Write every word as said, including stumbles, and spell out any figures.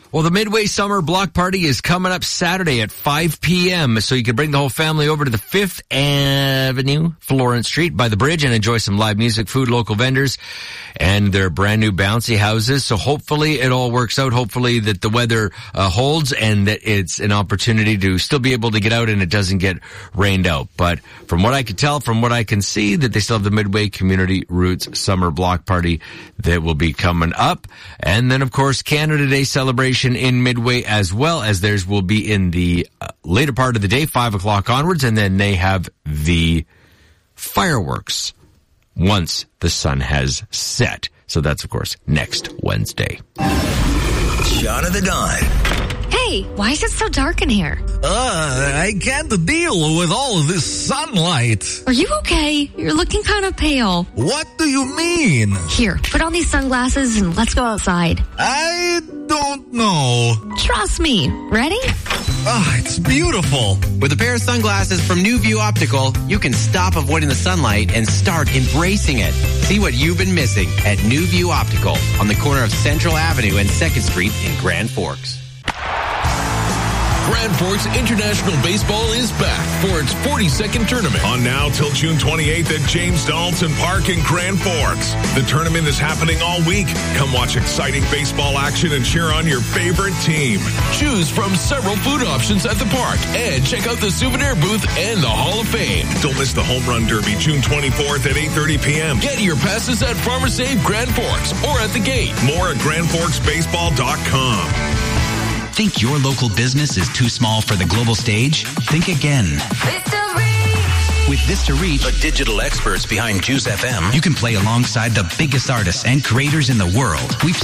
Well, the Midway Summer Block Party is coming up Saturday at five p.m., so you can bring the whole family over to the fifth Avenue, Florence Street, by the bridge, and enjoy some live music, food, local vendors, and their brand new bouncy houses. So hopefully it all works out. Hopefully that the weather uh, holds and that it's an opportunity to still be able to get out and it doesn't get rained out. But from what I can tell, from what I can see, that they still have the Midway Community Roots Summer Block Party that will be coming up. And then, of course, Canada Day celebration in Midway, as well as theirs will be in the uh, later part of the day, five o'clock onwards, and then they have the fireworks once the sun has set. So that's, of course, next Wednesday. Shot of the Dawn. Hey, why is it so dark in here? Uh, I can't deal with all of this sunlight. Are you okay? You're looking kind of pale. What do you mean? Here, put on these sunglasses and let's go outside. I don't know. Trust me. Ready? Ah, it's beautiful. With a pair of sunglasses from New View Optical, you can stop avoiding the sunlight and start embracing it. See what you've been missing at New View Optical on the corner of Central Avenue and second Street in Grand Forks. Grand Forks International Baseball is back for its forty-second tournament. On now till June twenty-eighth at James Donaldson Park in Grand Forks. The tournament is happening all week. Come watch exciting baseball action and cheer on your favorite team. Choose from several food options at the park and check out the souvenir booth and the Hall of Fame. Don't miss the Home Run Derby June twenty-fourth at eight thirty p.m. Get your passes at Farmer Save Grand Forks or at the gate. More at grand forks baseball dot com. Think your local business is too small for the global stage? Think again. Vista Reach. With Vista Reach, the digital experts behind Juice F M, you can play alongside the biggest artists and creators in the world. We